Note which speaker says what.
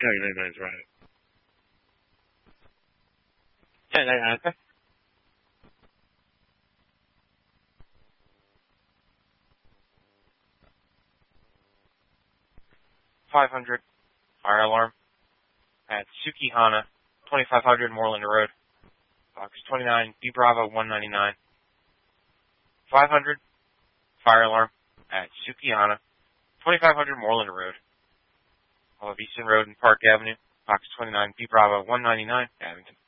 Speaker 1: 1099 is right.
Speaker 2: 1099, okay. $500 fire alarm at Sukihana, 2500 Moreland Road, Box 29, B Bravo 199. 500 fire alarm at Sukihana, 2500 Moreland Road, off of Easton Road and Park Avenue, Box 29, B Bravo 199, Abington.